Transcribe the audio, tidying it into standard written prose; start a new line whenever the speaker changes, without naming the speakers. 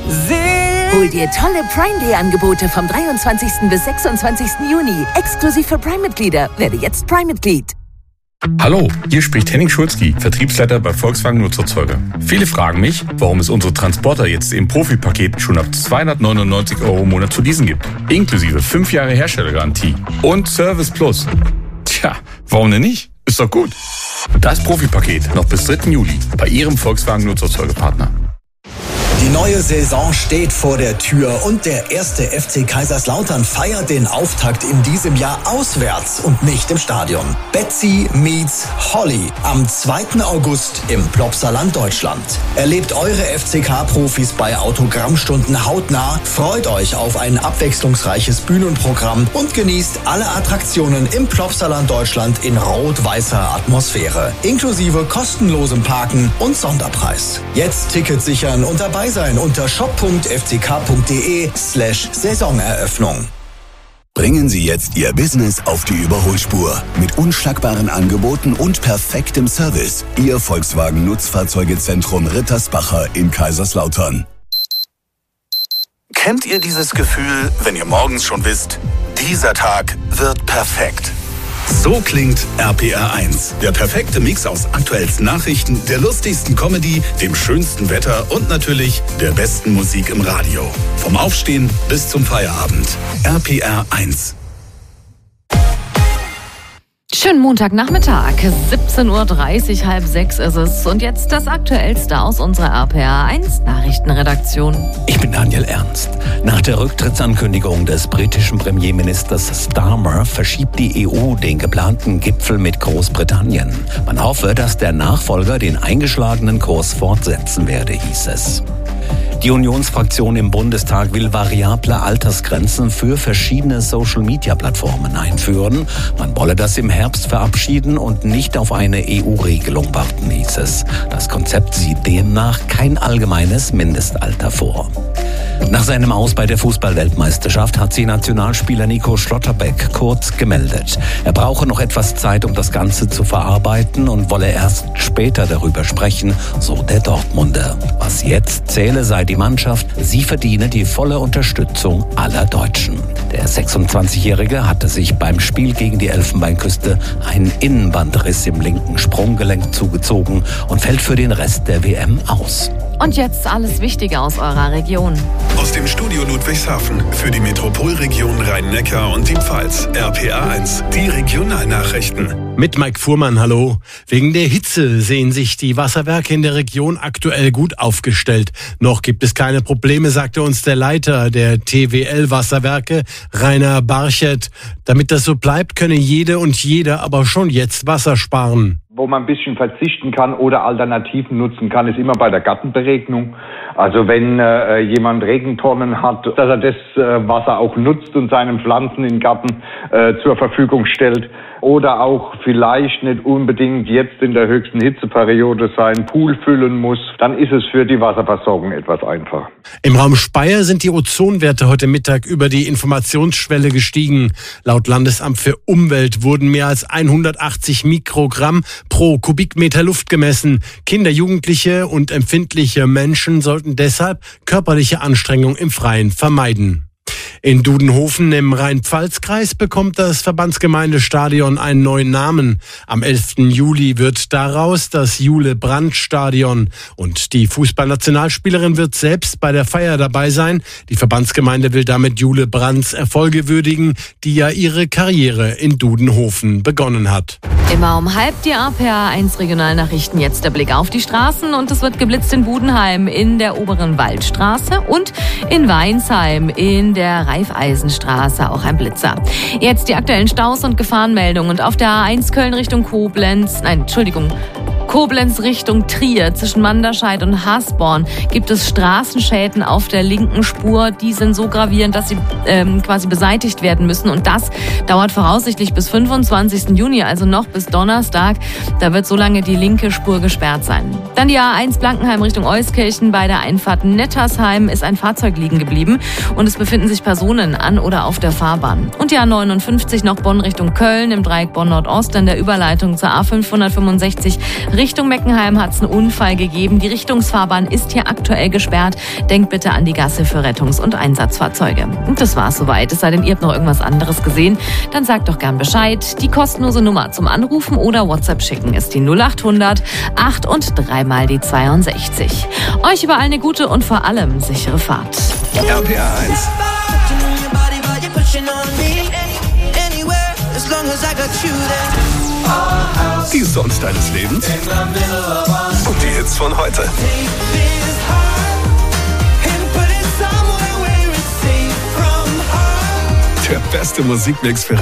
Hol dir tolle Prime Day Angebote vom 23. bis 26. Juni. Exklusiv für Prime-Mitglieder. Werde jetzt Prime-Mitglied.
Hallo, hier spricht Henning Schulzki, Vertriebsleiter bei Volkswagen Nutzerzeuger. Viele fragen mich, warum es unsere Transporter jetzt im Profipaket schon ab 299 € im Monat zu leasen gibt. Inklusive 5 Jahre Herstellergarantie und Service Plus. Tja, warum denn nicht? Ist doch gut. Das Profipaket noch bis 3. Juli bei Ihrem Volkswagen Nutzerzeugerpartner.
Die neue Saison steht vor der Tür und der erste FC Kaiserslautern feiert den Auftakt in diesem Jahr auswärts und nicht im Stadion. Betsy meets Holly am 2. August im Plopsaland Deutschland. Erlebt eure FCK-Profis bei Autogrammstunden hautnah, freut euch auf ein abwechslungsreiches Bühnenprogramm und genießt alle Attraktionen im Plopsaland Deutschland in rot-weißer Atmosphäre, inklusive kostenlosem Parken und Sonderpreis. Jetzt Tickets sichern und dabei sein unter shop.fck.de/Saisoneröffnung.
Bringen Sie jetzt Ihr Business auf die Überholspur. Mit unschlagbaren Angeboten und perfektem Service. Ihr Volkswagen Nutzfahrzeugezentrum Rittersbacher in Kaiserslautern. Kennt ihr dieses Gefühl, wenn ihr morgens schon wisst, dieser Tag wird perfekt? So klingt RPR1. Der perfekte Mix aus aktuellsten Nachrichten, der lustigsten Comedy, dem schönsten Wetter und natürlich der besten Musik im Radio. Vom Aufstehen bis zum Feierabend. RPR1.
Schönen Montagnachmittag, 17:30 Uhr, 5:30 ist es. Und jetzt das Aktuellste aus unserer RPR1 Nachrichtenredaktion.
Ich bin Daniel Ernst. Nach der Rücktrittsankündigung des britischen Premierministers Starmer verschiebt die EU den geplanten Gipfel mit Großbritannien. Man hoffe, dass der Nachfolger den eingeschlagenen Kurs fortsetzen werde, hieß es. Die Unionsfraktion im Bundestag will variable Altersgrenzen für verschiedene Social-Media-Plattformen einführen. Man wolle das im Herbst verabschieden und nicht auf eine EU-Regelung warten, hieß es. Das Konzept sieht demnach kein allgemeines Mindestalter vor. Nach seinem Aus bei der Fußball-Weltmeisterschaft hat sich Nationalspieler Nico Schlotterbeck kurz gemeldet. Er brauche noch etwas Zeit, um das Ganze zu verarbeiten und wolle erst später darüber sprechen, so der Dortmunder. Was jetzt zähle, sei die Mannschaft. Sie verdiene die volle Unterstützung aller Deutschen. Der 26-Jährige hatte sich beim Spiel gegen die Elfenbeinküste einen Innenbandriss im linken Sprunggelenk zugezogen und fällt für den Rest der WM aus.
Und jetzt alles Wichtige aus eurer Region.
Aus dem Studio Ludwigshafen für die Metropolregion Rhein-Neckar und die Pfalz. RPR1, die Regionalnachrichten.
Mit Mike Fuhrmann, hallo. Wegen der Hitze sehen sich die Wasserwerke in der Region aktuell gut aufgestellt. Noch gibt es keine Probleme, sagte uns der Leiter der TWL-Wasserwerke, Rainer Barchett. Damit das so bleibt, könne jede und jeder aber schon jetzt Wasser sparen.
Wo man ein bisschen verzichten kann oder Alternativen nutzen kann, ist immer bei der Gartenberegnung. Also wenn jemand Regentonnen hat, dass er das Wasser auch nutzt und seinen Pflanzen im Garten zur Verfügung stellt. Oder auch vielleicht nicht unbedingt jetzt in der höchsten Hitzeperiode seinen Pool füllen muss, dann ist es für die Wasserversorgung etwas einfacher.
Im Raum Speyer sind die Ozonwerte heute Mittag über die Informationsschwelle gestiegen. Laut Landesamt für Umwelt wurden mehr als 180 Mikrogramm pro Kubikmeter Luft gemessen. Kinder, Jugendliche und empfindliche Menschen sollten deshalb körperliche Anstrengung im Freien vermeiden. In Dudenhofen im Rhein-Pfalz-Kreis bekommt das Verbandsgemeindestadion einen neuen Namen. Am 11. Juli wird daraus das Jule-Brandt-Stadion. Und die Fußballnationalspielerin wird selbst bei der Feier dabei sein. Die Verbandsgemeinde will damit Jule Brandts Erfolge würdigen, die ja ihre Karriere in Dudenhofen begonnen hat.
Immer um 12:30 die RPR1 Regionalnachrichten. Jetzt der Blick auf die Straßen und es wird geblitzt in Budenheim, in der Oberen Waldstraße und in Weinsheim, in der Raiffeisenstraße, auch ein Blitzer. Jetzt die aktuellen Staus und Gefahrenmeldungen. Und auf der A1 Köln Richtung Koblenz Richtung Trier zwischen Manderscheid und Hasborn gibt es Straßenschäden auf der linken Spur. Die sind so gravierend, dass sie quasi beseitigt werden müssen. Und das dauert voraussichtlich bis 25. Juni, also noch bis Donnerstag. Da wird so lange die linke Spur gesperrt sein. Dann die A1 Blankenheim Richtung Euskirchen. Bei der Einfahrt Nettersheim ist ein Fahrzeug liegen geblieben und es befinden sich Personen an oder auf der Fahrbahn. Und die A59 noch Bonn Richtung Köln im Dreieck Bonn Nordost an der Überleitung zur A565 Richtung Meckenheim hat es einen Unfall gegeben. Die Richtungsfahrbahn ist hier aktuell gesperrt. Denkt bitte an die Gasse für Rettungs- und Einsatzfahrzeuge. Und das war's soweit. Es sei denn, ihr habt noch irgendwas anderes gesehen. Dann sagt doch gern Bescheid. Die kostenlose Nummer zum Anrufen oder WhatsApp schicken ist die 0800 8 und 3 mal die 62. Euch überall eine gute und vor allem sichere Fahrt.
RPR 1. Die Songs deines Lebens und die Hits von heute. Der beste Musikmix für